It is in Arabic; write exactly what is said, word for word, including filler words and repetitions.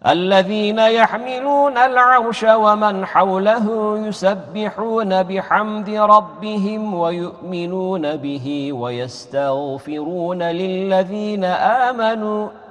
الذين يحملون العرش ومن حوله يسبحون بحمد ربهم ويؤمنون به ويستغفرون للذين آمنوا